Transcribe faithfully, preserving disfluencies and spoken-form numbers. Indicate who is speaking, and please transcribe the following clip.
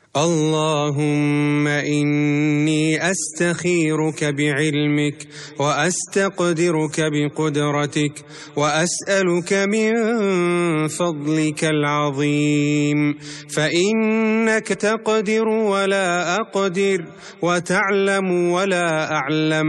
Speaker 1: اللهم إني أستخيرك بعلمك وأستقدرك بقدرتك وأسألك من فضلك العظيم، فإنك تقدر ولا أقدر وتعلم ولا أعلم